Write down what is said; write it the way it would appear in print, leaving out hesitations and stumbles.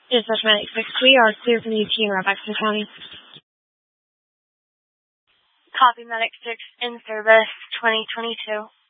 Dispatch Medic 6, we are clear for the UT in Robeson County. Copy Medic 6, in service, 2022.